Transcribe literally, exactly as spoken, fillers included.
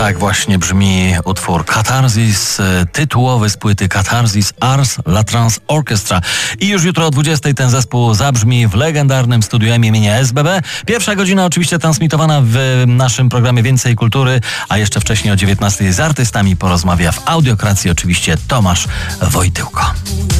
Tak właśnie brzmi utwór Catharsis, tytułowy z płyty Catharsis Ars La Trans Orchestra. I już jutro o dwudziestej ten zespół zabrzmi w legendarnym studiu M imienia S B B. Pierwsza godzina oczywiście transmitowana w naszym programie Więcej Kultury, a jeszcze wcześniej o dziewiętnastej z artystami porozmawia w Audiokracji oczywiście Tomasz Wojtyłko.